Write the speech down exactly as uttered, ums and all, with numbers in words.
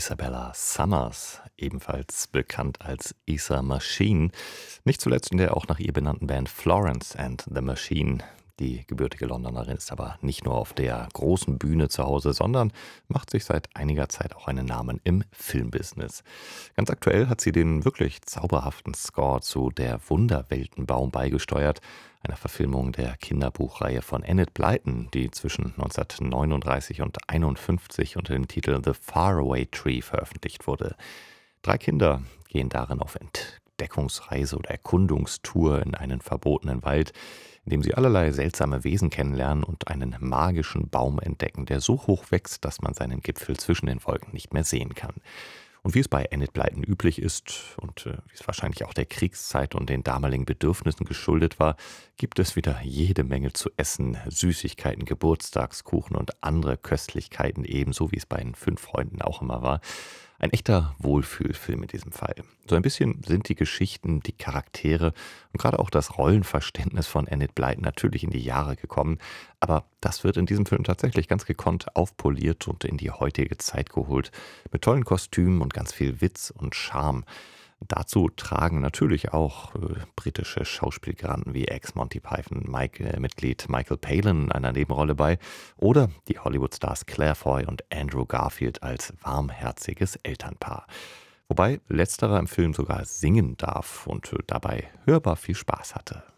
Isabella Summers, ebenfalls bekannt als Isa Machine, nicht zuletzt in der auch nach ihr benannten Band Florence and the Machine. Die gebürtige Londonerin ist aber nicht nur auf der großen Bühne zu Hause, sondern macht sich seit einiger Zeit auch einen Namen im Filmbusiness. Ganz aktuell hat sie den wirklich zauberhaften Score zu Der Wunderweltenbaum beigesteuert, einer Verfilmung der Kinderbuchreihe von Enid Blyton, die zwischen neunzehnhundertneununddreißig und einundfünfzig unter dem Titel The Faraway Tree veröffentlicht wurde. Drei Kinder gehen darin auf Entdeckungsreise oder Erkundungstour in einen verbotenen Wald, in dem sie allerlei seltsame Wesen kennenlernen und einen magischen Baum entdecken, der so hoch wächst, dass man seinen Gipfel zwischen den Wolken nicht mehr sehen kann. Und wie es bei Enid Blyton üblich ist und äh, wie es wahrscheinlich auch der Kriegszeit und den damaligen Bedürfnissen geschuldet war, gibt es wieder jede Menge zu essen, Süßigkeiten, Geburtstagskuchen und andere Köstlichkeiten, ebenso wie es bei den fünf Freunden auch immer war. Ein echter Wohlfühlfilm in diesem Fall. So ein bisschen sind die Geschichten, die Charaktere und gerade auch das Rollenverständnis von Enid Blyton natürlich in die Jahre gekommen, aber das wird in diesem Film tatsächlich ganz gekonnt aufpoliert und in die heutige Zeit geholt, mit tollen Kostümen und ganz viel Witz und Charme. Dazu tragen natürlich auch äh, britische Schauspielgranden wie Ex-Monty Python-Mitglied Michael Palin in einer Nebenrolle bei oder die Hollywood-Stars Claire Foy und Andrew Garfield als warmherziges Elternpaar. Wobei letzterer im Film sogar singen darf und äh, dabei hörbar viel Spaß hatte.